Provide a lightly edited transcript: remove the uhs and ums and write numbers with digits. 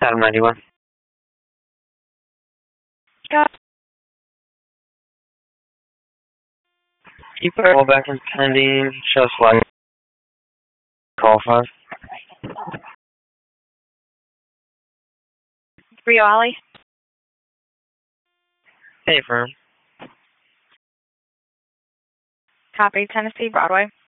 Adam 91. Go. Keep our call back in pending. Show flight. Call 5. Rio Alley. Hey, firm. Copy. Tennessee Broadway.